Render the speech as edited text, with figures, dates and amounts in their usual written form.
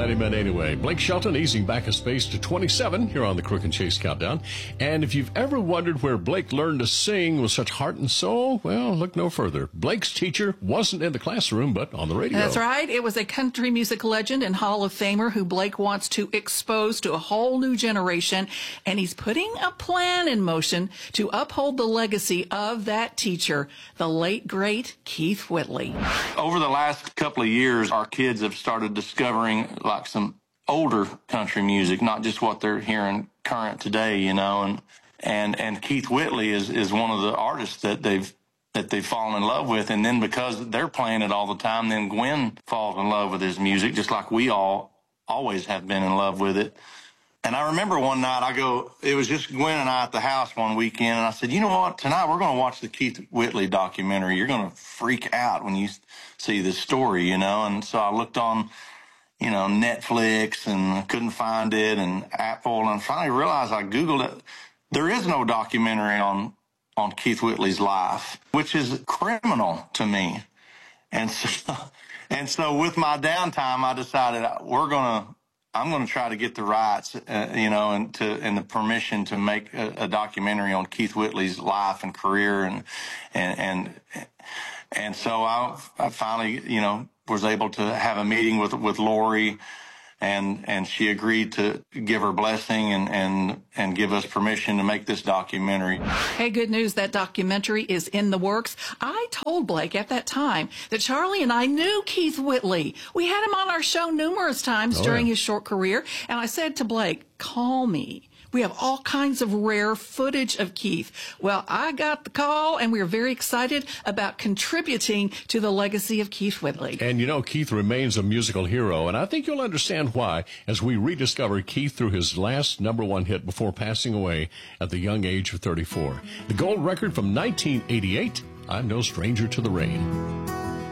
glad he meant anyway. Blake Shelton easing back a space to 27 here on the Crook and Chase Countdown. And if you've ever wondered where Blake learned to sing with such heart and soul, well, look no further. Blake's teacher wasn't in the classroom, but on the radio. That's right. It was a country music legend and Hall of Famer who Blake wants to expose to a whole new generation. And he's putting a plan in motion to uphold the legacy of that teacher, the late, great Keith Whitley. Over the last couple of years, our kids have started discovering like some older country music, not just what they're hearing current today, you know, and Keith Whitley is one of the artists that they've fallen in love with. And then because they're playing it all the time, then Gwen falls in love with his music, just like we always have been in love with it. And I remember one night it was just Gwen and I at the house one weekend, and I said, you know what, tonight we're going to watch the Keith Whitley documentary. You're going to freak out when you see this story, you know. And so I looked on, you know, Netflix and couldn't find it, and Apple, and finally realized I Googled it. There is no documentary on Keith Whitley's life, which is criminal to me. And so with my downtime, I decided I'm going to try to get the rights, you know, and the permission to make a documentary on Keith Whitley's life and career, and so I finally, you know, was able to have a meeting with Lori, and she agreed to give her blessing and give us permission to make this documentary. Hey, good news, that documentary is in the works. I told Blake at that time that Charlie and I knew Keith Whitley. We had him on our show numerous times during his short career, and I said to Blake, call me. We have all kinds of rare footage of Keith. Well, I got the call, and we are very excited about contributing to the legacy of Keith Whitley. And you know, Keith remains a musical hero, and I think you'll understand why as we rediscover Keith through his last #1 hit before passing away at the young age of 34. The gold record from 1988, I'm No Stranger to the Rain.